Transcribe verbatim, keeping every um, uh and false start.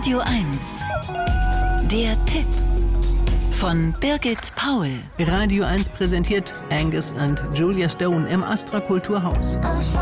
Radio eins. Der Tipp von Birgit Paul. Radio eins präsentiert Angus und Julia Stone im Astra Kulturhaus.